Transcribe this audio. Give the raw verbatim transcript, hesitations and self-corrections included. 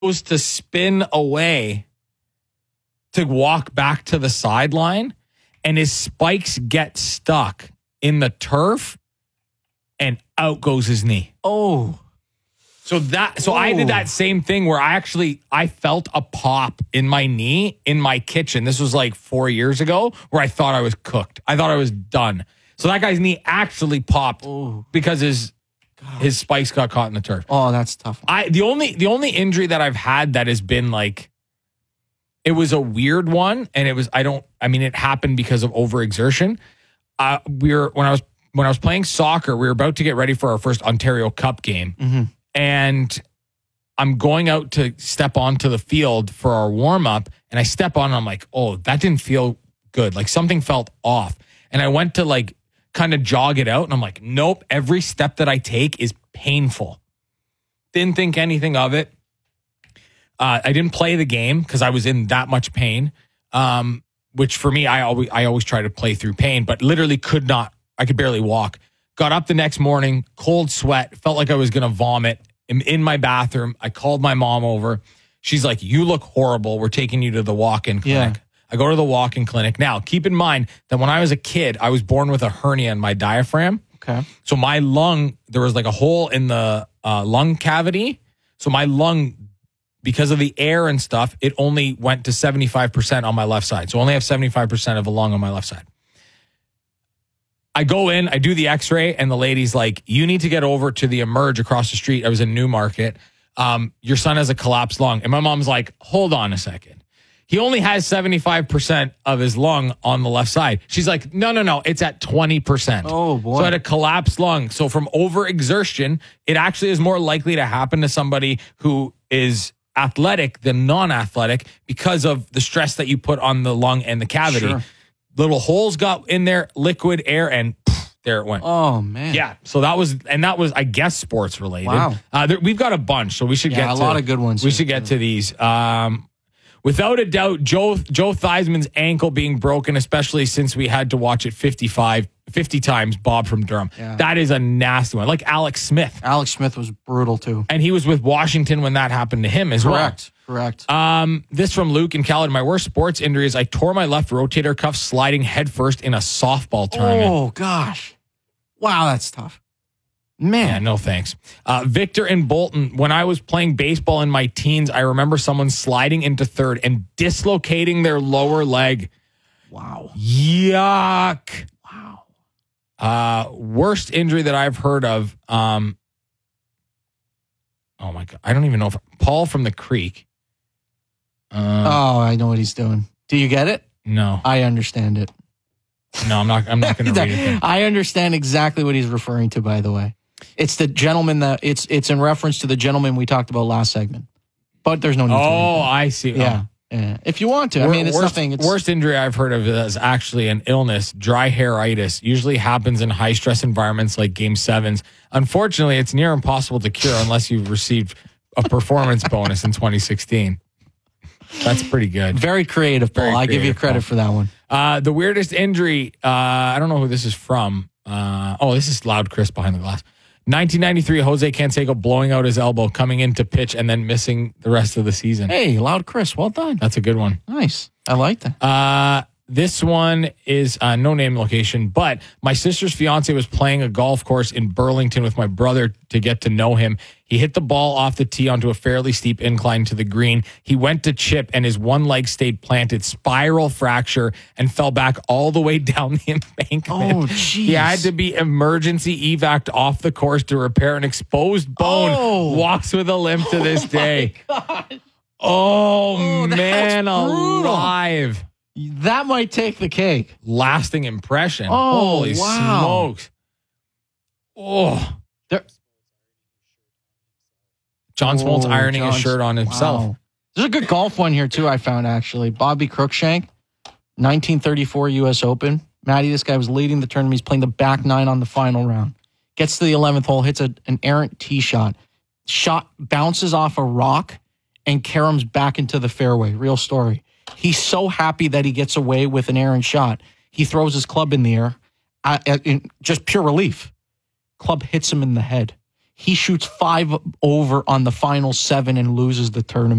goes to spin away to walk back to the sideline, and his spikes get stuck in the turf, and out goes his knee. Oh. So that so I did that same thing where I actually I felt a pop in my knee in my kitchen. This was like four years ago where I thought I was cooked. I thought I was done. So that guy's knee actually popped oh. because his God. his spikes got caught in the turf. Oh, that's tough. I the only the only injury that I've had that has been like it was a weird one, and it was I don't I mean it happened because of overexertion. Uh, we were when I was when I was playing soccer, we were about to get ready for our first Ontario Cup game. Mm-hmm. And I'm going out to step onto the field for our warm up. And I step on and I'm like, oh, that didn't feel good. Like something felt off. And I went to like kind of jog it out. And I'm like, nope, every step that I take is painful. Didn't think anything of it. Uh, I didn't play the game because I was in that much pain, um, which for me, I always, I always try to play through pain, but literally could not. I could barely walk. Got up the next morning, cold sweat, felt like I was going to vomit. I'm in my bathroom. I called my mom over. She's like, you look horrible. We're taking you to the walk-in clinic. Yeah. I go to the walk-in clinic. Now, keep in mind that when I was a kid, I was born with a hernia in my diaphragm. Okay. So my lung, there was like a hole in the uh, lung cavity. So my lung, because of the air and stuff, it only went to seventy-five percent on my left side. So I only have seventy-five percent of a lung on my left side. I go in, I do the x-ray, and the lady's like, you need to get over to the Emerge across the street. I was in Newmarket. Um, your son has a collapsed lung. And my mom's like, hold on a second. He only has seventy-five percent of his lung on the left side. She's like, no, no, no, it's at twenty percent. Oh, boy. So I had a collapsed lung. So from overexertion, it actually is more likely to happen to somebody who is athletic than non-athletic because of the stress that you put on the lung and the cavity. Sure. Little holes got in there, liquid air, and poof, there it went. Oh, man. Yeah. So that was, and that was, I guess, sports related. Wow. Uh, there, we've got a bunch, so we should Yeah, get a to, lot of good ones We here, should get too. to these. Um, without a doubt, Joe Joe Theismann's ankle being broken, especially since we had to watch it fifty-five, fifty times. Bob from Durham. Yeah. That is a nasty one. Like Alex Smith, Alex Smith was brutal, too. and he was with Washington when that happened to him as well. Correct. Correct. Um, this from Luke in Caledon. My worst sports injury is I tore my left rotator cuff sliding headfirst in a softball tournament. Oh, gosh. Wow, that's tough. Man. Yeah, no thanks. Uh, Victor in Bolton. When I was playing baseball in my teens, I remember someone sliding into third and dislocating their lower leg. Wow. Yuck. Wow. Uh, worst injury that I've heard of. Um, oh, my God. I don't even know if Paul from the Creek. Uh, Oh, I know what he's doing. Do you get it? no, I understand it. no, I'm not. I'm not going to read it. Then. I understand exactly what he's referring to, by the way. It's the gentleman that it's it's in reference to the gentleman we talked about last segment. But there's no need to. Oh, I see. Yeah. yeah. If you want to. I mean, it's worst, nothing. It's, worst injury I've heard of is actually an illness, dry hairitis. Usually happens in high stress environments like game sevens. Unfortunately, it's near impossible to cure unless you've received a performance bonus in twenty sixteen. That's pretty good. Very creative, Paul. Very I give you creative, credit Paul. for that one. Uh, the weirdest injury, uh, I don't know who this is from. Uh, oh, this is Loud Chris behind the glass. nineteen ninety-three, Jose Canseco blowing out his elbow, coming into pitch, and then missing the rest of the season. Hey, Loud Chris, well done. That's a good one. Nice. I like that. Uh, this one is uh, no name location, but my sister's fiance was playing a golf course in Burlington with my brother to get to know him. He hit the ball off the tee onto a fairly steep incline to the green. He went to chip and his one leg stayed planted, spiral fracture, and fell back all the way down the embankment. Oh, jeez. He had to be emergency evac'd off the course to repair an exposed bone. Oh. Walks with a limp to this day. God. Oh, Oh, that's man, brutal. alive. That might take the cake. Lasting impression. Oh, Holy wow. smokes. Oh. There, John Smoltz Oh, ironing his John's- shirt on himself. Wow. There's a good golf one here, too, I found, actually. Bobby Cruikshank, nineteen thirty-four U S Open. Matty, this guy was leading the tournament. He's playing the back nine on the final round. Gets to the eleventh hole, hits a, an errant tee shot. Shot bounces off a rock and caroms back into the fairway. Real story. He's so happy that he gets away with an errant shot. He throws his club in the air, uh, in just pure relief. Club hits him in the head. He shoots five over on the final seven and loses the tournament.